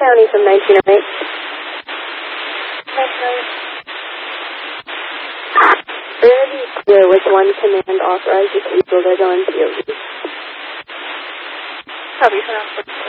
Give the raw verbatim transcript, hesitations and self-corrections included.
County from nineteen oh eight. That's right. Rarely clear which one command authorizes people to go into your use. Copy for now.